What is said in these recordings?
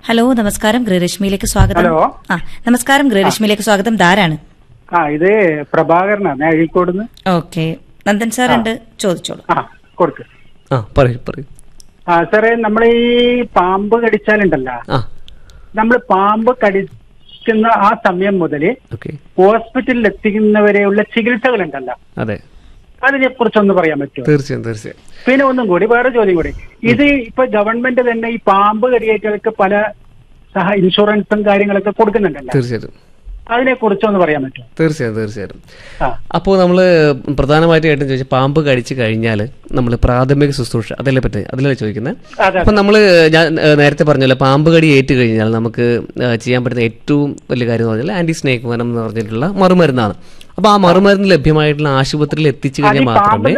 Hello, നമസ്കാരം. ഗൃഹരശ്മിയിലേക്ക് സ്വാഗതം. Hello. നമസ്കാരം. ഗൃഹരശ്മിയിലേക്ക് സ്വാഗതം. ധാരാണ്. ഇത് പ്രഭാകരനാണ് അഴീക്കോടുന്ന്. ഓക്കെ, നന്ദൻ സാർ ഉണ്ട്, ചോദിച്ചോളൂ. കൊടുക്ക്. പറയൂ. സാറേ, നമ്മൾ ഈ പാമ്പ് കടിച്ചാലുണ്ടല്ലോ, നമ്മൾ പാമ്പ് കടിക്കുന്ന ആ സമയം മുതൽ ഹോസ്പിറ്റലിൽ എത്തിക്കുന്നവരെയുള്ള ചികിത്സകളുണ്ടല്ലോ, അതെ, അതിനെ കുറിച്ചൊന്ന് പറയാൻ പറ്റുമോ? തീർച്ചയായും. പിന്നെ ഒന്നും കൂടി, വേറെ ചോദ്യം കൂടി. ഇത് ഇപ്പൊ ഗവൺമെന്റ് തന്നെ ഈ പാമ്പ് കടിയേറ്റവർക്ക് പല ഇൻഷുറൻസും കാര്യങ്ങളൊക്കെ കൊടുക്കുന്നുണ്ടല്ലോ, തീർച്ചയായിട്ടും അതിനെ കുറിച്ചൊന്ന് പറയാൻ പറ്റുമോ? തീർച്ചയായും. അപ്പോൾ നമ്മൾ പ്രധാനമായിട്ടും ചോദിച്ചാൽ പാമ്പ് കടിച്ചു കഴിഞ്ഞാൽ നമ്മൾ പ്രാഥമിക ശുശ്രൂഷ അതിലല്ലേ ചോദിക്കുന്നത്. അപ്പൊ ഞാൻ നേരത്തെ പറഞ്ഞല്ലോ, പാമ്പ് കടി ഏറ്റു കഴിഞ്ഞാൽ നമുക്ക് ചെയ്യാൻ പറ്റുന്ന ഏറ്റവും വലിയ കാര്യം എന്ന് പറഞ്ഞാൽ ആന്റി സ്നേക്ക് വെനം എന്ന് പറഞ്ഞിട്ടുള്ള മറുമരുന്നാണ്. അപ്പൊ ആ മരുന്ന് ലഭ്യമായിട്ടുള്ള ആശുപത്രിയിൽ എത്തിച്ചു കഴിഞ്ഞാൽ മാത്രമേ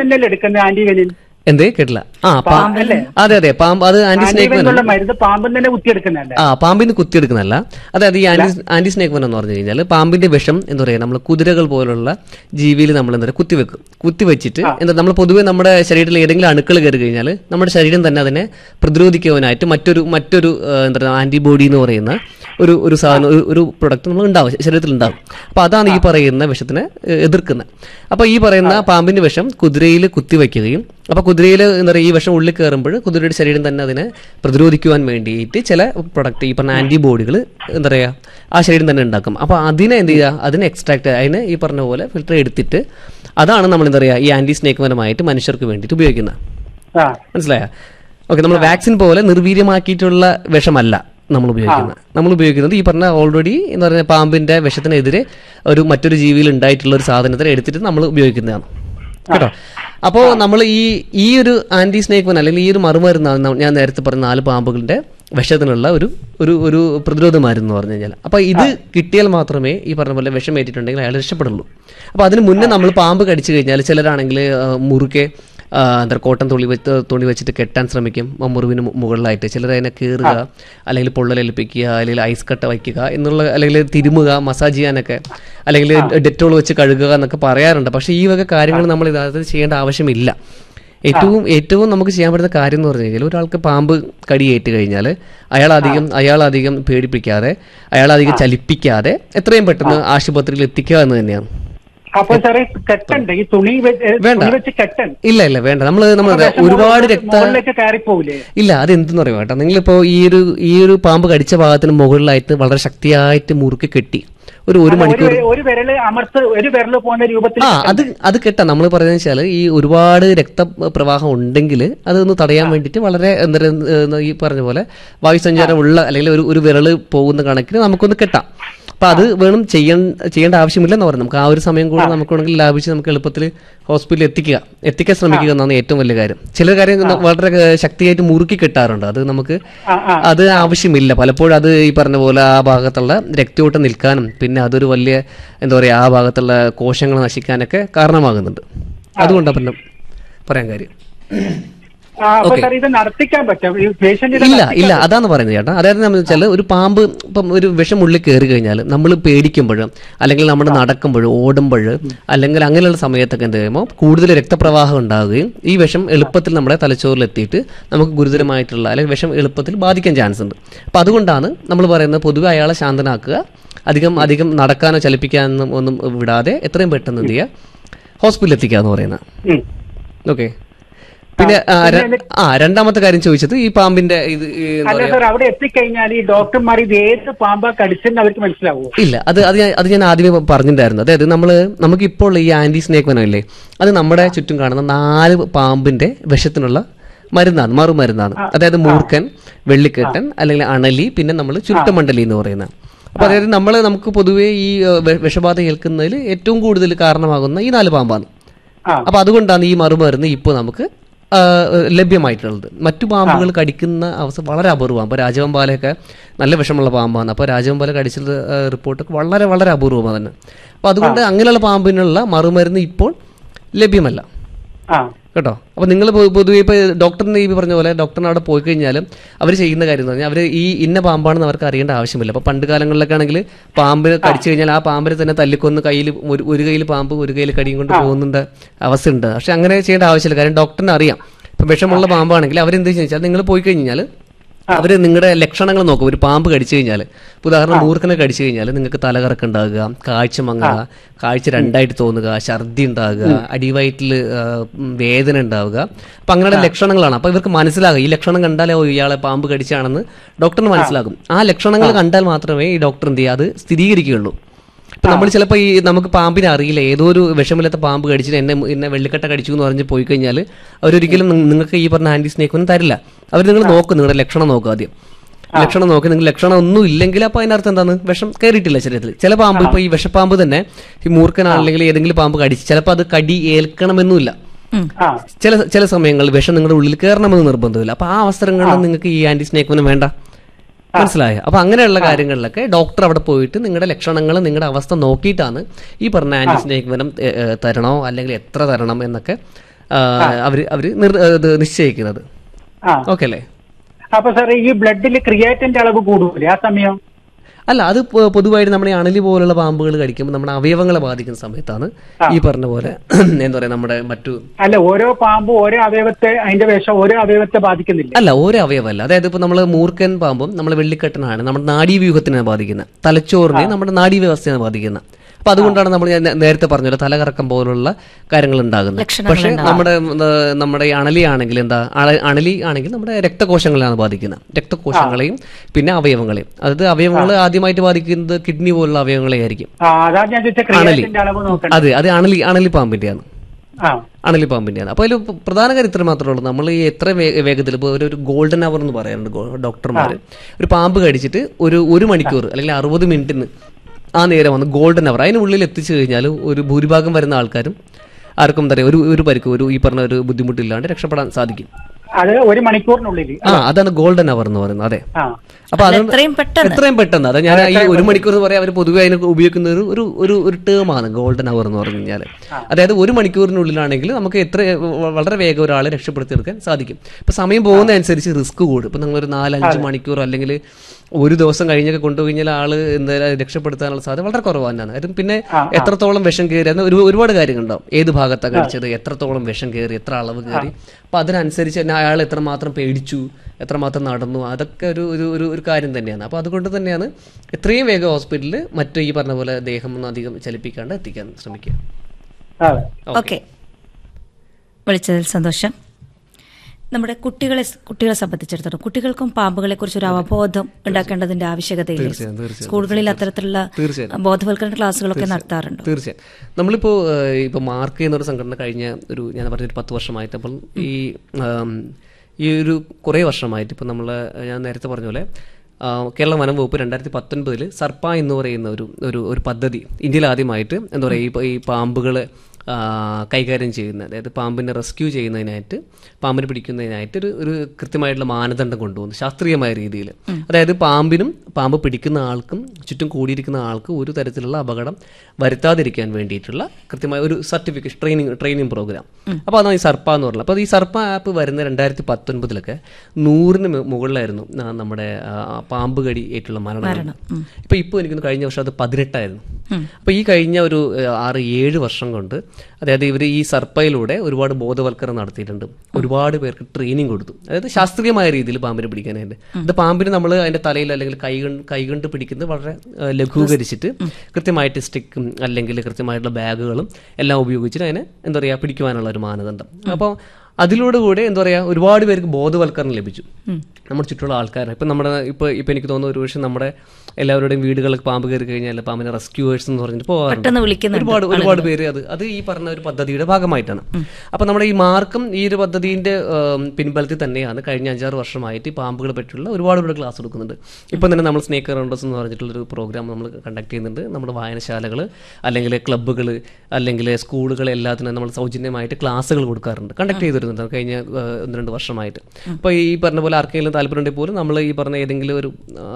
കേട്ടില്ല. അതെ, പാമ്പ് അത് ആന്റി സ്നേക്ക് പാമ്പിന് കുത്തിയെടുക്കുന്നതല്ല. അതായത് ഈ ആന്റി സ്നേക്ക് വെനം എന്ന് പറഞ്ഞു കഴിഞ്ഞാൽ പാമ്പിന്റെ വിഷം എന്താ പറയുക, നമ്മൾ കുതിരകൾ പോലുള്ള ജീവിയിൽ നമ്മൾ എന്താ പറയുക കുത്തിവെച്ചിട്ട് എന്താ നമ്മൾ പൊതുവെ നമ്മുടെ ശരീരത്തിൽ ഏതെങ്കിലും അണുക്കൾ കയറി കഴിഞ്ഞാൽ നമ്മുടെ ശരീരം തന്നെ അതിനെ പ്രതിരോധിക്കുവാനായിട്ട് മറ്റൊരു എന്താ പറയുക ആന്റിബോഡി എന്ന് പറയുന്ന ഒരു സാധനം, ഒരു പ്രൊഡക്റ്റ് നമ്മൾ ഉണ്ടാവും, ശരീരത്തിൽ ഉണ്ടാവും. അപ്പൊ അതാണ് ഈ പറയുന്ന വിഷത്തിനെ എതിർക്കുന്നത്. അപ്പൊ ഈ പറയുന്ന പാമ്പിന്റെ വിഷം കുതിരയിൽ കുത്തിവെക്കുകയും അപ്പൊ കുതിരയിൽ എന്താ പറയുക ഈ വിഷം ഉള്ളിൽ കയറുമ്പോൾ കുതിരയുടെ ശരീരം തന്നെ അതിനെ പ്രതിരോധിക്കുവാൻ വേണ്ടിയിട്ട് ചില പ്രൊഡക്റ്റ്, ഈ പറഞ്ഞ ആന്റിബോഡികൾ എന്താ പറയുക ആ ശരീരം തന്നെ ഉണ്ടാക്കും. അപ്പൊ അതിനെ എന്ത് ചെയ്യുക, അതിനെ എക്സ്ട്രാക്ട്, അതിന് ഈ പറഞ്ഞ പോലെ ഫിൽറ്റർ എടുത്തിട്ട് അതാണ് നമ്മൾ എന്താ പറയുക ഈ ആന്റി സ്നേക്ക് വെനമായിട്ട് മനുഷ്യർക്ക് വേണ്ടിയിട്ട് ഉപയോഗിക്കുന്നത്. മനസ്സിലായ? ഓക്കെ. നമ്മൾ വാക്സിൻ പോലെ നിർവീര്യമാക്കിയിട്ടുള്ള വിഷമല്ല നമ്മൾ ഉപയോഗിക്കുന്നത് ഈ പറഞ്ഞ ഓൾറെഡി എന്താ പറയുക പാമ്പിന്റെ വിഷത്തിനെതിരെ മറ്റൊരു ജീവിയിൽ ഉണ്ടായിട്ടുള്ള ഒരു സാധനത്തെ എടുത്തിട്ട് നമ്മൾ ഉപയോഗിക്കുന്നതാണ് കേട്ടോ. അപ്പോൾ നമ്മൾ ഈ ഒരു ആന്റി സ്നേക്ക് വെനം അല്ലെങ്കിൽ ഈ ഒരു മറുമരുന്നാണ് ഞാൻ നേരത്തെ പറഞ്ഞ 4 പാമ്പുകളുടെ വിഷത്തിനുള്ള ഒരു പ്രതിരോധ മരുന്ന് പറഞ്ഞു കഴിഞ്ഞാൽ. അപ്പൊ ഇത് കിട്ടിയാൽ മാത്രമേ ഈ പറഞ്ഞ പോലെ വിഷമേറ്റിട്ടുണ്ടെങ്കിൽ അയാൾ രക്ഷപ്പെടുള്ളൂ. അപ്പൊ അതിന് മുന്നേ നമ്മൾ പാമ്പ് കടിച്ചു കഴിഞ്ഞാൽ ചിലരാണെങ്കിൽ മുറുക്കെ കോട്ടൺ തുണി വെച്ചിട്ട് കെട്ടാൻ ശ്രമിക്കും മുറിവിന് മുകളിലായിട്ട്. ചിലർ അതിനെ കീറുക, അല്ലെങ്കിൽ പൊള്ളലേൽപ്പിക്കുക, അല്ലെങ്കിൽ ഐസ് കട്ട വയ്ക്കുക എന്നുള്ള, അല്ലെങ്കിൽ തിരുമുക, മസാജ് ചെയ്യാനൊക്കെ, അല്ലെങ്കിൽ ഡെറ്റോൾ വെച്ച് കഴുകുക എന്നൊക്കെ പറയാറുണ്ട്. പക്ഷേ ഈ വക കാര്യങ്ങൾ നമ്മൾ യഥാർത്ഥത്തിൽ ചെയ്യേണ്ട ആവശ്യമില്ല. ഏറ്റവും നമുക്ക് ചെയ്യാൻ പറ്റുന്ന കാര്യം എന്ന് പറഞ്ഞു കഴിഞ്ഞാൽ, ഒരാൾക്ക് പാമ്പ് കടിയേറ്റ് കഴിഞ്ഞാൽ അയാളധികം പേടിപ്പിക്കാതെ, അയാളധികം ചലിപ്പിക്കാതെ എത്രയും പെട്ടെന്ന് ആശുപത്രിയിൽ എത്തിക്കുക എന്ന് തന്നെയാണ്. ഇല്ല, വേണ്ട. നമ്മൾ ഒരുപാട് ഇല്ല, അത് എന്തെന്ന് പറയാം കേട്ടോ. നിങ്ങളിപ്പോ ഈ ഒരു പാമ്പ് കടിച്ച ഭാഗത്തിന് മുകളിലായിട്ട് വളരെ ശക്തിയായിട്ട് മുറുക്കി കെട്ടി ഒരു മണിക്കൂർ അത് കെട്ടാം. നമ്മൾ പറയുന്നത് വെച്ചാൽ ഈ ഒരുപാട് രക്തപ്രവാഹം ഉണ്ടെങ്കിൽ അതൊന്ന് തടയാൻ വേണ്ടിയിട്ട് വളരെ ഈ പറഞ്ഞ പോലെ വായുസഞ്ചാരം ഉള്ള, അല്ലെങ്കിൽ ഒരു വിരല് പോകുന്ന കണക്കിന് നമുക്കൊന്ന് കെട്ടാം. അപ്പൊ അത് ചെയ്യേണ്ട ആവശ്യമില്ലെന്ന് പറയാം. നമുക്ക് ആ ഒരു സമയം കൂടെ നമുക്ക് വേണമെങ്കിൽ ലാഭിച്ച് നമുക്ക് എളുപ്പത്തിൽ ഹോസ്പിറ്റലിൽ എത്തിക്കാൻ ശ്രമിക്കുക എന്നാണ് ഏറ്റവും വലിയ കാര്യം. ചില കാര്യം വളരെ ശക്തിയായിട്ട് മുറുക്കി കെട്ടാറുണ്ട്. അത് ആവശ്യമില്ല. പലപ്പോഴും അത് ഈ പറഞ്ഞ പോലെ ആ ഭാഗത്തുള്ള രക്തയോട്ടം നിൽക്കാനും പിന്നെ അതൊരു വലിയ എന്താ പറയുക ആ ഭാഗത്തുള്ള കോശങ്ങൾ നശിക്കാനൊക്കെ കാരണമാകുന്നുണ്ട്. അതുകൊണ്ടാണ് പിന്നെ പറയാൻ കാര്യം. ഇല്ല, അതാണ് പറയുന്നത് ചേട്ടാ. അതായത് നമ്മൾ വെച്ചാൽ ഒരു പാമ്പ് ഇപ്പം ഒരു വിഷം ഉള്ളിൽ കയറി കഴിഞ്ഞാൽ നമ്മൾ പേടിക്കുമ്പോഴും അല്ലെങ്കിൽ നമ്മൾ നടക്കുമ്പോഴും ഓടുമ്പോഴും അല്ലെങ്കിൽ അങ്ങനെയുള്ള സമയത്തൊക്കെ എന്ത് ചെയ്യുമ്പോൾ കൂടുതൽ രക്തപ്രവാഹം ഉണ്ടാവുകയും ഈ വിഷം എളുപ്പത്തിൽ നമ്മുടെ തലച്ചോറിലെത്തിയിട്ട് നമുക്ക് ഗുരുതരമായിട്ടുള്ള അല്ലെങ്കിൽ വിഷം എളുപ്പത്തിൽ ബാധിക്കാൻ ചാൻസ് ഉണ്ട്. അപ്പം അതുകൊണ്ടാണ് നമ്മൾ പറയുന്നത് പൊതുവെ അയാളെ ശാന്തനാക്കുക, അധികം നടക്കാനോ ചലിപ്പിക്കാനോ ഒന്നും വിടാതെ എത്രയും പെട്ടെന്ന് എന്ത് ചെയ്യുക ഹോസ്പിറ്റലിൽ എത്തിക്കുക എന്ന് പറയുന്നത്. ഓക്കെ. പിന്നെ രണ്ടാമത്തെ കാര്യം ചോദിച്ചത് ഈ പാമ്പിന്റെ അവിടെ എത്തിക്കഴിഞ്ഞാൽ ഈ ഡോക്ടർമാർ ഇത് ഏത് പാമ്പാ കടിച്ചെന്ന് അവർക്ക് മനസ്സിലാവുമോ? ഇല്ല, അത് ഞാൻ ആദ്യമേ പറഞ്ഞിട്ടുണ്ടായിരുന്നു. അതായത് നമുക്കിപ്പോൾ ഈ ആന്റി സ്നേക്ക് വെനം ഇല്ലേ, അത് നമ്മുടെ ചുറ്റും കാണുന്ന 4 പാമ്പിന്റെ വിഷത്തിനുള്ള മറുമരുന്നാണ്. അതായത് മൂർഖൻ, വെള്ളിക്കെട്ടൻ, അല്ലെങ്കിൽ അണലി, പിന്നെ നമ്മൾ ചുരുട്ടമണ്ഡലി എന്ന് പറയുന്നത്. അപ്പൊ അതായത് നമുക്ക് പൊതുവെ ഈ വിഷബാധ ഏൽക്കുന്നതിൽ ഏറ്റവും കൂടുതൽ കാരണമാകുന്ന ഈ 4 പാമ്പാണ്. അപ്പൊ അതുകൊണ്ടാണ് ഈ മറുമരുന്ന് ഇപ്പോൾ നമുക്ക് ലഭ്യമായിട്ടുള്ളത്. മറ്റു പാമ്പുകൾ കടിക്കുന്ന അവസ്ഥ വളരെ അപൂർവമാണ്. അപ്പോൾ രാജവെമ്പാലയൊക്കെ നല്ല വിഷമുള്ള പാമ്പാണ്. അപ്പോൾ രാജവെമ്പാല കടിച്ചുള്ള റിപ്പോർട്ടൊക്കെ വളരെ വളരെ അപൂർവമാണ് തന്നെ. അപ്പോൾ അതുകൊണ്ട് അങ്ങനെയുള്ള പാമ്പിനുള്ള മറുമരുന്ന് ഇപ്പോൾ ലഭ്യമല്ല കേട്ടോ. അപ്പൊ നിങ്ങൾ പൊതുവെ ഇപ്പൊ ഡോക്ടറിന് ഈ പറഞ്ഞ പോലെ ഡോക്ടറിന് അവിടെ പോയി കഴിഞ്ഞാലും അവർ ചെയ്യുന്ന കാര്യം എന്ന് പറഞ്ഞാൽ അവർ ഈ ഇന്ന പാമ്പാണെന്ന് അവർക്ക് അറിയേണ്ട ആവശ്യമില്ല. അപ്പൊ പണ്ട് കാലങ്ങളിലൊക്കെ ആണെങ്കിൽ പാമ്പിനെ കടിച്ചു കഴിഞ്ഞാൽ ആ പാമ്പിനെ തന്നെ തല്ലിക്കൊന്ന് കയ്യിൽ ഒരു കയ്യിൽ പാമ്പ് ഒരു കയ്യിൽ കടിയും കൊണ്ട് പോകുന്നുണ്ട് അവസ്ഥയുണ്ട്. പക്ഷെ അങ്ങനെ ചെയ്യേണ്ട ആവശ്യമില്ല. കാര്യം ഡോക്ടറിന് അറിയാം ഇപ്പൊ വിഷമുള്ള പാമ്പാണെങ്കിൽ അവരെന്ത് വെച്ചാൽ നിങ്ങൾ പോയി കഴിഞ്ഞാൽ അവര് നിങ്ങളുടെ ലക്ഷണങ്ങൾ നോക്കും. ഒരു പാമ്പ് കടിച്ചു കഴിഞ്ഞാൽ, ഉദാഹരണം മൂർഖനെ കടിച്ചു കഴിഞ്ഞാൽ നിങ്ങൾക്ക് തലകറക്കം ഉണ്ടാകുക, കാഴ്ച മങ്ങുക, കാഴ്ച രണ്ടായിട്ട് തോന്നുക, ഛർദി ഉണ്ടാകുക, അടിവയറ്റിൽ വേദന ഉണ്ടാവുക. അപ്പൊ അങ്ങനെയുള്ള ലക്ഷണങ്ങളാണ്. അപ്പൊ ഇവർക്ക് മനസ്സിലാകും, ഈ ലക്ഷണം കണ്ടാലേ ഇയാളെ പാമ്പ് കടിച്ചാണെന്ന് ഡോക്ടറിന് മനസ്സിലാകും. ആ ലക്ഷണങ്ങൾ കണ്ടാൽ മാത്രമേ ഈ ഡോക്ടർ എന്ത് ചെയ്യുക, അത് സ്ഥിരീകരിക്കുകയുള്ളൂ. ഇപ്പൊ നമ്മൾ ചിലപ്പോൾ ഈ നമുക്ക് പാമ്പിനെ അറിയില്ല, ഏതോ ഒരു വിഷമില്ലാത്ത പാമ്പ് കടിച്ചിട്ട് എന്നെ വെള്ളിക്കട്ട കടിച്ചു എന്ന് പറഞ്ഞ് പോയി കഴിഞ്ഞാൽ അവരൊരിക്കലും നിങ്ങൾക്ക് ഈ പറഞ്ഞ ആന്റി സ്നേക്ക് ഒന്നും തരില്ല. അവർ നിങ്ങൾ നോക്കും, നിങ്ങളുടെ ലക്ഷണം നോക്കുക ആദ്യം. ലക്ഷണം നോക്കി നിങ്ങൾ ലക്ഷണം ഒന്നും ഇല്ലെങ്കിൽ അപ്പൊ അതിനർത്ഥം എന്താണ്, വിഷം കയറിയിട്ടില്ല ശരീരത്തിൽ. ചില പാമ്പ്, ഇപ്പൊ ഈ വിഷപ്പാമ്പ് തന്നെ ഈ മൂർഖനാണെങ്കിൽ ഏതെങ്കിലും പാമ്പ് കടിച്ച് ചിലപ്പോൾ അത് കടി ഏൽക്കണമെന്നുമില്ല. ചില സമയങ്ങളിൽ വിഷം നിങ്ങളുടെ ഉള്ളിൽ കയറണമെന്ന് നിർബന്ധമില്ല. അപ്പൊ ആ അവസരങ്ങളിൽ നിങ്ങൾക്ക് ഈ ആന്റി സ്നേക്ക് ഒന്നും വേണ്ട. മനസ്സിലായോ? അപ്പൊ അങ്ങനെയുള്ള കാര്യങ്ങളിലൊക്കെ ഡോക്ടർ അവിടെ പോയിട്ട് നിങ്ങളുടെ ലക്ഷണങ്ങൾ, നിങ്ങളുടെ അവസ്ഥ നോക്കിയിട്ടാണ് ഈ പറഞ്ഞ ആന്റി സ്നേക്ക് വെനം തരണോ അല്ലെങ്കിൽ എത്ര തരണം എന്നൊക്കെ അവര് നിശ്ചയിക്കുന്നത്. ഓക്കെ അല്ലേ? അപ്പൊ സാർ ഈ ബ്ലഡിൽ ക്രിയാറ്റിന്റെ അളവ് കൂടുതലേ ആ സമയം? അല്ല, അത് പൊതുവായിട്ട് നമ്മുടെ അണലി പോലുള്ള പാമ്പുകൾ കടിക്കുമ്പോൾ നമ്മുടെ അവയവങ്ങളെ ബാധിക്കുന്ന സമയത്താണ് ഈ പറഞ്ഞ പോലെ എന്താ പറയാ നമ്മുടെ മറ്റു. അല്ല, ഓരോ പാമ്പും ഓരോ അവയവത്തെ, അതിന്റെ വിഷം ഓരോ അവയവത്തെ ബാധിക്കുന്നില്ല. അല്ല, ഓരോ അവയവമല്ല. അതായത് ഇപ്പൊ നമ്മള് മൂർഖൻ പാമ്പും നമ്മളെ വെള്ളിക്കെട്ടനാണ് നമ്മുടെ നാഡീവ്യൂഹത്തിനെ ബാധിക്കുന്നത്, തലച്ചോറിനെ നമ്മുടെ നാഡീവ്യവസ്ഥയെ ബാധിക്കുന്നത്. അപ്പൊ അതുകൊണ്ടാണ് നമ്മൾ നേരത്തെ പറഞ്ഞല്ലോ തലകറക്കം പോലുള്ള കാര്യങ്ങൾ ഉണ്ടാകുന്നത്. പക്ഷെ നമ്മുടെ ഈ അണലി ആണെങ്കിൽ എന്താ, അണലി ആണെങ്കിൽ നമ്മുടെ രക്തകോശങ്ങളെയാണ് ബാധിക്കുന്നത്, രക്തകോശങ്ങളെയും പിന്നെ അവയവങ്ങളെയും. അതായത് അവയവങ്ങൾ ആദ്യമായിട്ട് ബാധിക്കുന്നത് കിഡ്നി പോലുള്ള അവയവങ്ങളെ ആയിരിക്കും. അണലി, അതെ അണലി പാമ്പിന്റെയാണ്. അണലി പാമ്പിന്റെയാണ്. അപ്പൊ അതിൽ പ്രധാന കാര്യം ഇത്ര മാത്രമേ ഉള്ളൂ, നമ്മൾ ഈ എത്ര വേഗത്തിൽ ഇപ്പോൾ ഒരു ഗോൾഡൻ അവർ എന്ന് പറയാറുണ്ട് ഡോക്ടർമാർ. ഒരു പാമ്പ് കടിച്ചിട്ട് ഒരു മണിക്കൂർ അല്ലെങ്കിൽ 60 മിനിറ്റിന് ആ നേരം വന്ന് ഗോൾഡൻ അവർ അതിനുള്ളിൽ എത്തിച്ചു കഴിഞ്ഞാൽ ഒരു ഭൂരിഭാഗം വരുന്ന ആൾക്കാരും ആർക്കും എന്താ പറയുക ഒരു പരിക്ക് ഈ പറഞ്ഞ ഒരു ബുദ്ധിമുട്ടില്ലാണ്ട് രക്ഷപ്പെടാൻ സാധിക്കും. മണിക്കൂറിനുള്ളിൽ അതാണ് ഗോൾഡൻ അവർ എന്ന് പറയുന്നത്. അതെ. അപ്പൊ അത് എത്രയും പെട്ടെന്ന്, അതായത് ഞാൻ ഈ 1 മണിക്കൂർ എന്ന് പറയാൻ അവർ പൊതുവെ അതിന് ഉപയോഗിക്കുന്ന ഒരു ടേമാണ് ഗോൾഡൻ അവർ എന്ന് പറഞ്ഞു കഴിഞ്ഞാൽ. അതായത് 1 മണിക്കൂറിനുള്ളിലാണെങ്കിൽ നമുക്ക് വളരെ വേഗം ഒരാളെ രക്ഷപ്പെടുത്തിയെടുക്കാൻ സാധിക്കും. ഇപ്പൊ സമയം പോകുന്നതനുസരിച്ച് റിസ്ക് കൂടും. ഇപ്പൊ നിങ്ങളൊരു 4-5 മണിക്കൂർ അല്ലെങ്കിൽ ഒരു ദിവസം കഴിഞ്ഞൊക്കെ കൊണ്ടുപോയി ആള് എന്തായാലും രക്ഷപ്പെടുത്താനുള്ള സാധ്യത വളരെ കുറവാണ്. അതും പിന്നെ എത്രത്തോളം വിഷം കയറി, ഒരുപാട് കാര്യങ്ങളുണ്ടാവും. ഏത് ഭാഗത്താണ് കടിച്ചത്, എത്രത്തോളം വിഷം കയറി, എത്ര അളവ് കയറി, അപ്പൊ അതിനനുസരിച്ച് തന്നെ അയാൾ എത്രമാത്രം പേടിച്ചു, എത്രമാത്രം നടന്നു, അതൊക്കെ ഒരു കാര്യം തന്നെയാണ്. അപ്പൊ അതുകൊണ്ട് തന്നെയാണ് എത്രയും വേഗം ഹോസ്പിറ്റലിൽ മറ്റു ഈ പറഞ്ഞ പോലെ ദേഹം ഒന്നും അധികം ചലിപ്പിക്കാണ്ട് എത്തിക്കാൻ ശ്രമിക്കുക. ഓക്കെ, വിളിച്ചതിൽ സന്തോഷം. നമ്മുടെ കുട്ടികളെ സംബന്ധിച്ചിടത്തോളം കുട്ടികൾക്കും പാമ്പുകളെ കുറിച്ച് ഒരു അവബോധം ഉണ്ടാക്കേണ്ടതിന്റെ ആവശ്യകതയില്ല. സ്കൂളുകളിൽ അത്തരത്തിലുള്ള ബോധവൽക്കരണ ക്ലാസ്സുകളൊക്കെ നടത്താറുണ്ട്. തീർച്ചയായും. നമ്മളിപ്പോ മാർക്ക് എന്നൊരു സംഘടന കഴിഞ്ഞ ഞാൻ പറഞ്ഞ 10 വർഷമായിട്ട്, അപ്പോൾ ഈ ഒരു കുറേ വർഷമായിട്ട് ഇപ്പൊ ഞാൻ നേരത്തെ പറഞ്ഞ പോലെ കേരള വനം വകുപ്പ് 2019 സർപ്പ എന്ന് പറയുന്ന ഒരു പദ്ധതി ഇന്ത്യയിൽ ആദ്യമായിട്ട് എന്താ പറയുക ഈ പാമ്പുകളെ കൈകാര്യം ചെയ്യുന്ന, അതായത് പാമ്പിനെ റെസ്ക്യൂ ചെയ്യുന്നതിനായിട്ട്, പാമ്പിനെ പിടിക്കുന്നതിനായിട്ട് ഒരു കൃത്യമായിട്ടുള്ള മാനദണ്ഡം കൊണ്ടുവന്നു ശാസ്ത്രീയമായ രീതിയിൽ. അതായത് പാമ്പ് പിടിക്കുന്ന ആൾക്കും ചുറ്റും കൂടിയിരിക്കുന്ന ആൾക്ക് ഒരു തരത്തിലുള്ള അപകടം വരുത്താതിരിക്കാൻ വേണ്ടിയിട്ടുള്ള കൃത്യമായ ഒരു സർട്ടിഫിക്കേഷൻ ട്രെയിനിങ് പ്രോഗ്രാം. അപ്പോൾ അതാണ് ഈ സർപ്പ എന്ന് പറഞ്ഞത്. അപ്പോൾ ഈ സർപ്പ ആപ്പ് വരുന്ന 2019 100-ന് മുകളിലായിരുന്നു നമ്മുടെ പാമ്പ് കടി ആയിട്ടുള്ള മരണം. ഇപ്പോൾ എനിക്ക് കഴിഞ്ഞ വർഷം അത് 18 അപ്പോൾ ഈ കഴിഞ്ഞ ഒരു 6-7 വർഷം കൊണ്ട്, അതായത് ഇവർ ഈ സർപ്പയിലൂടെ ഒരുപാട് ബോധവൽക്കരണം നടത്തിയിട്ടുണ്ട്, ഒരുപാട് പേർക്ക് ട്രെയിനിങ് കൊടുത്തു. അതായത് ശാസ്ത്രീയമായ രീതിയിൽ പാമ്പിനെ പിടിക്കാനായിട്ട്. അത് പാമ്പിന് നമ്മൾ അതിന്റെ തലയിൽ അല്ലെങ്കിൽ കൈകൊണ്ട് പിടിക്കുന്നത് വളരെ ലഘൂകരിച്ചിട്ട് കൃത്യമായിട്ട് സ്റ്റിക്കും അല്ലെങ്കിൽ കൃത്യമായിട്ടുള്ള ബാഗുകളും എല്ലാം ഉപയോഗിച്ചിട്ട് അതിനെ എന്താ പറയുക പിടിക്കുവാനുള്ള ഒരു മാനദണ്ഡം. അപ്പോൾ അതിലൂടെ കൂടെ എന്താ പറയുക ഒരുപാട് പേർക്ക് ബോധവൽക്കരണം ലഭിച്ചു നമ്മുടെ ചുറ്റുള്ള ആൾക്കാരെ. ഇപ്പൊ എനിക്ക് തോന്നുന്നു ഒരുപക്ഷെ നമ്മുടെ എല്ലാവരുടെയും വീടുകളിൽ പാമ്പ് കയറി കഴിഞ്ഞാൽ പാമ്പിനെ റെസ്ക്യൂവേഴ്സ് എന്ന് പറഞ്ഞിട്ട് പോകാറുണ്ട് ഒരുപാട് പേര്. അത് ഈ പറഞ്ഞ ഒരു പദ്ധതിയുടെ ഭാഗമായിട്ടാണ്. അപ്പൊ നമ്മുടെ ഈ മാർക്കും ഈ ഒരു പദ്ധതിന്റെ പിൻബലത്തിൽ തന്നെയാണ് കഴിഞ്ഞ 5-6 വർഷമായിട്ട് ഈ പാമ്പുകളെ പറ്റിയുള്ള ഒരുപാട് ക്ലാസ് കൊടുക്കുന്നുണ്ട്. ഇപ്പം തന്നെ നമ്മൾ സ്നേക്ക് റൗണ്ടേഴ്സ് എന്ന് പറഞ്ഞിട്ടുള്ളൊരു പ്രോഗ്രാം നമ്മൾ കണ്ടക്ട് ചെയ്യുന്നുണ്ട്. നമ്മുടെ വായനശാലകൾ അല്ലെങ്കിൽ ക്ലബ്ബുകൾ അല്ലെങ്കിൽ സ്കൂളുകൾ എല്ലാത്തിനും നമ്മൾ സൗജന്യമായിട്ട് ക്ലാസ്സുകൾ കൊടുക്കാറുണ്ട്, കണ്ടക്ട് ചെയ്തിരുന്നുണ്ട് കഴിഞ്ഞ 1-2 വർഷമായിട്ട്. അപ്പോൾ ഈ പറഞ്ഞ പോലെ ആർക്കെങ്കിലും താല്പര്യമുണ്ടെങ്കിൽ പോലും നമ്മൾ ഈ പറഞ്ഞ ഏതെങ്കിലും ഒരു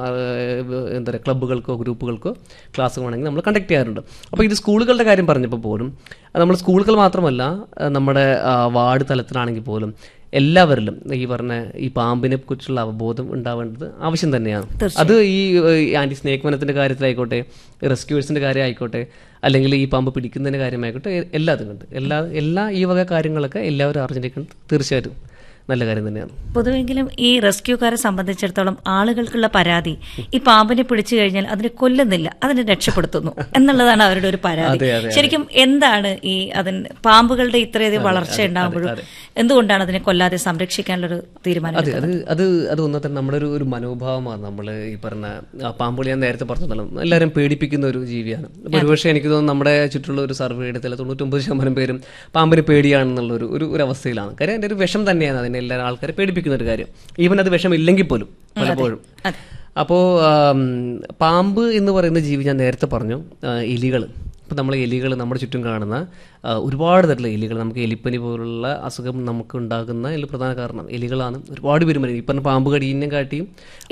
എന്താ പറയുക ക്ലബ്ബുകൾക്കോ ഗ്രൂപ്പുകൾക്കോ ക്ലാസ് വേണമെങ്കിൽ നമ്മൾ കണ്ടക്ട് ചെയ്യാറുണ്ട്. അപ്പോൾ ഇത് സ്കൂളുകളുടെ കാര്യം പറഞ്ഞപ്പോൾ പോലും നമ്മൾ സ്കൂളുകൾ മാത്രമല്ല നമ്മുടെ വാർഡ് തലത്തിലാണെങ്കിൽ പോലും എല്ലാവരിലും ഈ പറഞ്ഞ ഈ പാമ്പിനെ കുറിച്ചുള്ള അവബോധം ഉണ്ടാവേണ്ടത് ആവശ്യം തന്നെയാണ്. അത് ഈ ആന്റി സ്നേക്ക് വനത്തിന്റെ കാര്യത്തിലായിക്കോട്ടെ, റെസ്ക്യൂവേഴ്സിന്റെ കാര്യം ആയിക്കോട്ടെ, അല്ലെങ്കിൽ ഈ പാമ്പ് പിടിക്കുന്നതിന്റെ കാര്യമായിക്കോട്ടെ, എല്ലാതും കണ്ട് എല്ലാ ഈ വക കാര്യങ്ങളൊക്കെ എല്ലാവരും അറിഞ്ഞിരിക്കണം തീർച്ചയായിട്ടും. നല്ല കാര്യം തന്നെയാണ്. പൊതുവെങ്കിലും ഈ റെസ്ക്യൂക്കാരെ സംബന്ധിച്ചിടത്തോളം ആളുകൾക്കുള്ള പരാതി ഈ പാമ്പിനെ പിടിച്ചു കഴിഞ്ഞാൽ അതിനെ കൊല്ലുന്നില്ല, അതിനെ രക്ഷപ്പെടുത്തുന്നു എന്നുള്ളതാണ് അവരുടെ ഒരു പരാതി. ശരിക്കും എന്താണ് ഈ അതിന് പാമ്പുകളുടെ ഇത്രയധികം വളർച്ച ഉണ്ടാകുമ്പോഴും എന്തുകൊണ്ടാണ് അതിനെ കൊല്ലാതെ സംരക്ഷിക്കാനുള്ളൊരു തീരുമാനം? അത് ഒന്നത്തെ നമ്മുടെ ഒരു മനോഭാവമാണ്. നമ്മൾ ഈ പറഞ്ഞ പാമ്പുകൾ ഞാൻ നേരത്തെ പറഞ്ഞല്ലോ, എല്ലാവരും പേടിപ്പിക്കുന്ന ഒരു ജീവിയാണ്. ഒരുപക്ഷെ എനിക്ക് തോന്നുന്നു നമ്മുടെ ചുറ്റുള്ള ഒരു സർവേ എടുത്താൽ 99% പേരും പാമ്പിന് പേടിയാണെന്നുള്ള ഒരു അവസ്ഥയിലാണ്. കാര്യം അതിന്റെ ഒരു വിഷം തന്നെയാണ് അതിനെ എല്ലാ ആൾക്കാരെ പേടിപ്പിക്കുന്ന ഒരു കാര്യം, ഈവൻ അത് വിഷം ഇല്ലെങ്കിൽ പോലും പലപ്പോഴും. അപ്പോൾ പാമ്പ് എന്ന് പറയുന്ന ജീവി ഞാൻ നേരത്തെ പറഞ്ഞു, എലികൾ. ഇപ്പം നമ്മൾ എലികൾ നമ്മുടെ ചുറ്റും കാണുന്ന ഒരുപാട് തരത്തിലുള്ള എലികൾ, നമുക്ക് എലിപ്പനി പോലുള്ള അസുഖം നമുക്ക് ഉണ്ടാകുന്ന പ്രധാന കാരണം എലികളാണ്. ഒരുപാട് പേര് മരിക്കും. ഇപ്പം പാമ്പ് കടിയിനെ കാട്ടിയും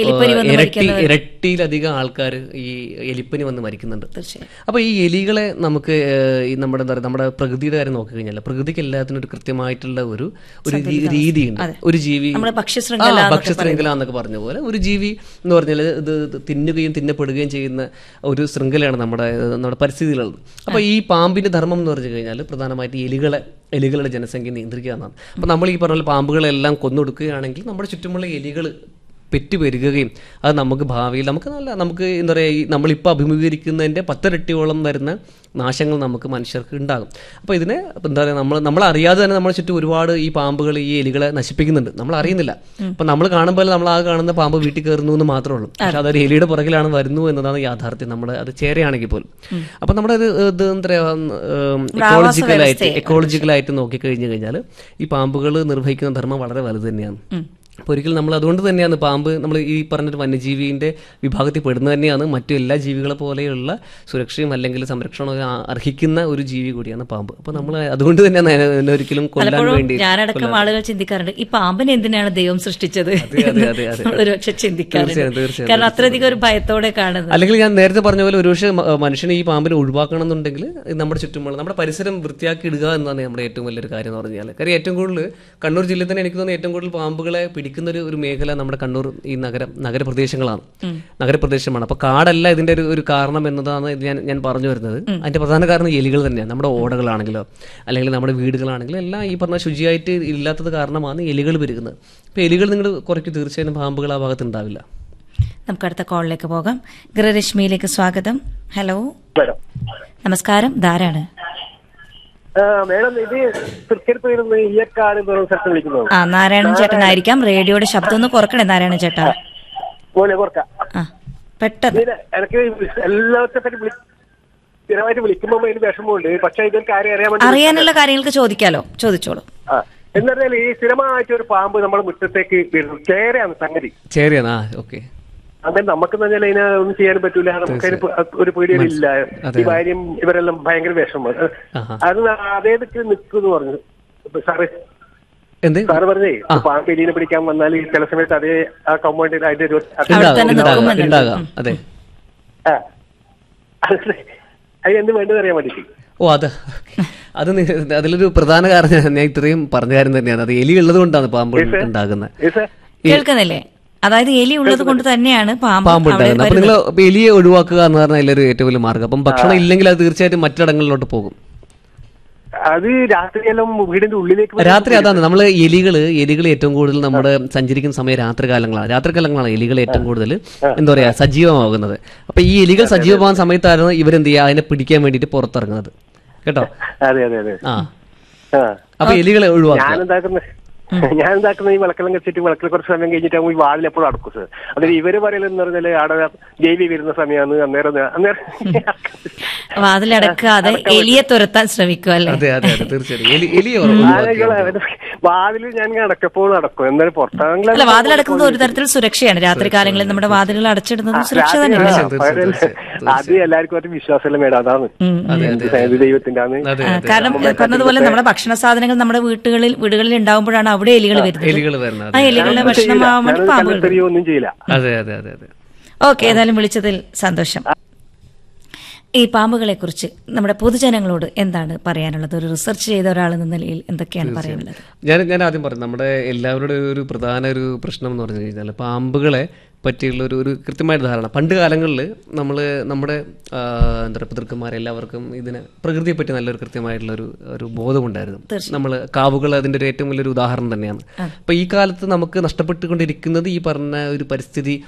ഇരട്ടിയിലധികം ആൾക്കാർ ഈ എലിപ്പനി വന്ന് മരിക്കുന്നുണ്ട്. അപ്പോൾ ഈ എലികളെ നമുക്ക് നമ്മുടെ എന്താ പറയുക, നമ്മുടെ പ്രകൃതിയുടെ കാര്യം നോക്കിക്കഴിഞ്ഞാൽ പ്രകൃതിക്ക് എല്ലാത്തിനും ഒരു കൃത്യമായിട്ടുള്ള ഒരു രീതിയുണ്ട്. ഒരു ജീവി ഭക്ഷ്യശൃംഖല എന്നൊക്കെ പറഞ്ഞ പോലെ ഒരു ജീവി എന്ന് പറഞ്ഞാൽ ഇത് തിന്നുകയും തിന്നപ്പെടുകയും ചെയ്യുന്ന ഒരു ശൃംഖലയാണ് നമ്മുടെ പരിസ്ഥിതിയിലുള്ളത്. അപ്പോൾ ഈ പാമ്പിന്റെ ധർമ്മം എന്ന് പറഞ്ഞു കഴിഞ്ഞാൽ പ്രധാനമായിട്ട് എലികളുടെ ജനസംഖ്യ നിയന്ത്രിക്കുക എന്നാണ്. അപ്പോൾ നമ്മൾ ഈ പറഞ്ഞ പാമ്പുകളെല്ലാം കൊന്നൊടുക്കുകയാണെങ്കിൽ നമ്മുടെ ചുറ്റുമുള്ള എലികൾ പെറ്റുപെരുകുകയും അത് നമുക്ക് ഭാവിയിൽ നമുക്ക് എന്താ പറയുക, നമ്മളിപ്പോൾ അഭിമുഖീകരിക്കുന്നതിൻ്റെ 10 ഇരട്ടിയോളം വരുന്ന നാശങ്ങൾ നമുക്ക് മനുഷ്യർക്ക് ഉണ്ടാകും. അപ്പോൾ ഇതിനെ എന്താ പറയുക, നമ്മളറിയാതെ തന്നെ നമ്മുടെ ചുറ്റും ഒരുപാട് ഈ പാമ്പുകൾ ഈ എലികളെ നശിപ്പിക്കുന്നുണ്ട്, നമ്മൾ അറിയുന്നില്ല. അപ്പം നമ്മൾ കാണുമ്പോൾ നമ്മൾ ആ കാണുന്ന പാമ്പ് വീട്ടിൽ കയറുന്നു എന്ന് മാത്രമേ ഉള്ളൂ, പക്ഷെ അതൊരു എലിയുടെ പുറകിലാണ് വരുന്നു എന്നതാണ് യാഥാർത്ഥ്യം. നമ്മുടെ അത് ചേരയാണെങ്കിൽ പോലും. അപ്പം നമ്മുടെ ഇത് എന്താ പറയുക, എക്കോളജിക്കലായിട്ട് നോക്കിക്കഴിഞ്ഞു കഴിഞ്ഞാൽ ഈ പാമ്പുകൾ നിർവഹിക്കുന്ന ധർമ്മം വളരെ വലുത് തന്നെയാണ്. അപ്പോൾ ഒരിക്കലും നമ്മൾ അതുകൊണ്ട് തന്നെയാണ് പാമ്പ് നമ്മൾ ഈ പറഞ്ഞൊരു വന്യജീവിൻ്റെ വിഭാഗത്തിൽ പെടുന്നത് തന്നെയാണ്. മറ്റു എല്ലാ ജീവികളെ പോലെയുള്ള സുരക്ഷയും അല്ലെങ്കിൽ സംരക്ഷണവും അർഹിക്കുന്ന ഒരു ജീവി കൂടിയാണ് പാമ്പ്. അപ്പോൾ നമ്മൾ അതുകൊണ്ട് തന്നെയാണ് ഒരിക്കലും കൊല്ലാൻ വേണ്ടി. ഞാനടക്കം ആളുകൾ ചിന്തിക്കാറുണ്ട്, ഈ പാമ്പിനെ എന്തിനാണ് ദൈവം സൃഷ്ടിച്ചത്, ഒരുപക്ഷെ ചിന്തിക്കാറുണ്ട്. കാരണം അത്രയധികം ഒരു ഭയത്തോടെ കാണുന്നത്. അല്ലെങ്കിൽ ഞാൻ നേരത്തെ പറഞ്ഞ പോലെ ഒരുപക്ഷെ മനുഷ്യനെ ഈ പാമ്പിനെ ഒഴിവാക്കണം എന്നുണ്ടെങ്കിൽ നമ്മുടെ ചുറ്റുമുള്ള നമ്മുടെ പരിസരം വൃത്തിയാക്കി ഇടുക എന്നതാണ് നമ്മുടെ ഏറ്റവും വലിയൊരു കാര്യം എന്ന് പറഞ്ഞാൽ. കാര്യം ഏറ്റവും കൂടുതൽ കണ്ണൂർ ജില്ലയിൽ തന്നെ എനിക്ക് തോന്നുന്നു ഏറ്റവും കൂടുതൽ പാമ്പുകളെ പിടിക്കുന്ന ഒരു മേഖല നമ്മുടെ കണ്ണൂർ ഈ നഗരപ്രദേശങ്ങളാണ്, നഗരപ്രദേശമാണ്. അപ്പൊ കാടല്ല ഇതിന്റെ ഒരു കാരണം എന്നതാണ് ഞാൻ പറഞ്ഞു വരുന്നത്. അതിന്റെ പ്രധാന കാരണം എലികൾ തന്നെയാണ്. നമ്മുടെ ഓടകളാണെങ്കിലോ അല്ലെങ്കിൽ നമ്മുടെ വീടുകളാണെങ്കിലോ എല്ലാം ഈ പറഞ്ഞ ശുചിയായിട്ട് ഇല്ലാത്തത് കാരണമാണ് എലികൾ പെരുകുന്നത്. അപ്പൊ എലികൾ നിങ്ങൾ കുറയ്ക്കും, തീർച്ചയായും പാമ്പുകൾ ആ ഭാഗത്ത് ഉണ്ടാവില്ല. നമുക്ക് അടുത്ത കോളിലേക്ക് പോകാം. ഗൃഹരശ്മിയിലേക്ക് സ്വാഗതം. ഹലോ, നമസ്കാരം, ധാരാണ്. മേഡം, ഇത് തൃക്കരിപ്പൂരിൽ ഈയക്കാട് സ്ഥലത്ത് വിളിക്കുന്നത്. നാരായണൻ ചേട്ടനായിരിക്കാം. റേഡിയോയുടെ ശബ്ദം ഒന്ന് കുറക്കണേ നാരായണൻ ചേട്ടാ. പെട്ടെന്ന് എനിക്ക് എല്ലാവർക്കും സ്ഥിരമായിട്ട് വിളിക്കുമ്പോ അതിന് വിഷമമുണ്ട്. പക്ഷെ ഇതിൽ കാര്യം അറിയാനുള്ള കാര്യങ്ങൾക്ക് ചോദിക്കാലോ, ചോദിച്ചോളൂ. എന്ന് പറഞ്ഞാൽ ഈ സ്ഥിരമായിട്ട് ഒരു പാമ്പ് നമ്മുടെ മുറ്റത്തേക്ക് വരുന്നു. ചേരയാണ് സംഗതി, ചേരയാണ്. ഓക്കെ. അങ്ങനെ നമുക്ക് പറഞ്ഞാൽ അതിനെ ഒന്നും ചെയ്യാനും പറ്റൂല. നമുക്ക് ഒരു പേടിയില്ല. ഈ കാര്യം ഇവരെല്ലാം ഭയങ്കര വിഷമം. അത് അതേതൊക്കെ നിൽക്കുന്നു പറഞ്ഞു സാറ് പറഞ്ഞേ. പാമ്പ് എലീനെ പിടിക്കാൻ വന്നാൽ ചില സമയത്ത് അതേ ആ കമ്പൗണ്ടിൽ അതിന്റെ അതിനെന്ത് വേണ്ടത് അറിയാൻ വേണ്ടിട്ട്. അതിലൊരു പ്രധാന കാരണം ഞാൻ ഇത്രയും പറഞ്ഞ കാര്യം തന്നെയാണ്. അത് എലി ഉള്ളത് കൊണ്ടാണ് പാമ്പ് ഉണ്ടാകുന്നത്. കേൾക്കുന്നില്ലേ? അതായത് എലി ഉള്ളത് കൊണ്ട് തന്നെയാണ് പാമ്പ് ഉണ്ടാകുന്നത്. അപ്പൊ നിങ്ങൾ എലിയെ ഒഴിവാക്കുക എന്ന് പറഞ്ഞാൽ അതിലൊരു ഏറ്റവും വലിയ മാർഗം. അപ്പം ഭക്ഷണം ഇല്ലെങ്കിൽ അത് തീർച്ചയായിട്ടും മറ്റിടങ്ങളിലോട്ട് പോകും. അത് രാത്രിയെല്ലാം വീടിന്റെ ഉള്ളിലേക്ക് രാത്രി അതാണ് നമ്മൾ എലികൾ ഏറ്റവും കൂടുതൽ നമ്മുടെ സഞ്ചരിക്കുന്ന സമയം രാത്രികാലങ്ങളാണ് എലികൾ ഏറ്റവും കൂടുതൽ എന്താ പറയാ സജീവമാകുന്നത്. അപ്പൊ ഈ എലികൾ സജീവമാകുന്ന സമയത്തായിരുന്നു ഇവരെന്ത് ചെയ്യുക, അതിനെ പിടിക്കാൻ വേണ്ടിട്ട് പുറത്തിറങ്ങുന്നത്. കേട്ടോ? അപ്പൊ എലികളെ ഒഴിവാക്കുക. ഞാൻ എന്താക്കുന്ന ഈ വിളക്കെല്ലാം വെച്ചിട്ട് വിളക്കിൽ കുറച്ച് സമയം കഴിഞ്ഞിട്ട് ഈ വാതിൽ എപ്പോഴും അടക്കും സാർ. അതിൽ ഇവര് പറയലെന്ന് പറഞ്ഞാല് അവിടെ ജൈവി വരുന്ന സമയമാണ്. അന്നേരം വാതിലടക്കാതെ എലിയെ തുരത്താൻ ശ്രമിക്കും അല്ലേ? വാതിൽ ഞാൻ അടക്കപ്പോഴും അടക്കും. എന്നാലും പുറത്താണെങ്കിലും വാതിലടക്കുന്നത് ഒരു തരത്തിൽ സുരക്ഷയാണ്. രാത്രി കാലങ്ങളിൽ നമ്മുടെ വാതിലുകൾ അടച്ചിടുന്നത് സുരക്ഷ തന്നെയാണ്. അത് എല്ലാവർക്കും ഒരു വിശ്വാസമല്ല മേഡം. അതാണ് ദൈവത്തിന്റെ ആണ്. കാരണം പറഞ്ഞതുപോലെ നമ്മുടെ ഭക്ഷണ സാധനങ്ങൾ നമ്മുടെ വീടുകളിൽ ഉണ്ടാകുമ്പോഴാണ് അവിടെ എലികൾ വരുന്നത്. ആ എലികളുടെ ഭക്ഷണമാവാൻ വേണ്ടി പാമ്പുകൾ ഒന്നും ചെയ്യില്ല. ഓക്കെ, ഏതായാലും വിളിച്ചതിൽ സന്തോഷം. ഈ പാമ്പുകളെ കുറിച്ച് നമ്മുടെ പൊതുജനങ്ങളോട് എന്താണ് പറയാനുള്ളത്? ഒരു റിസർച്ച് ചെയ്ത ഒരാളെന്ന നിലയിൽ എന്തൊക്കെയാണ് പറയാനുള്ളത്? ഞാൻ ആദ്യം പറഞ്ഞു, നമ്മുടെ എല്ലാവരുടെ ഒരു പ്രധാന ഒരു പ്രശ്നം എന്ന് പറഞ്ഞു കഴിഞ്ഞാൽ പാമ്പുകളെ പറ്റിയുള്ള ഒരു കൃത്യമായ ധാരണ. പണ്ട് കാലങ്ങളിൽ നമ്മൾ നമ്മുടെ എന്താ പറയുക പിതൃക്കന്മാരെല്ലാവർക്കും ഇതിന് പ്രകൃതിയെ പറ്റി നല്ലൊരു കൃത്യമായിട്ടുള്ള ഒരു ബോധമുണ്ടായിരുന്നു. നമ്മൾ കാവുകൾ അതിൻ്റെ ഒരു ഏറ്റവും വലിയൊരു ഉദാഹരണം തന്നെയാണ്. അപ്പോൾ ഈ കാലത്ത് നമുക്ക് നഷ്ടപ്പെട്ടുകൊണ്ടിരിക്കുന്നത് ഈ പറഞ്ഞ ഒരു പരിസ്ഥിതി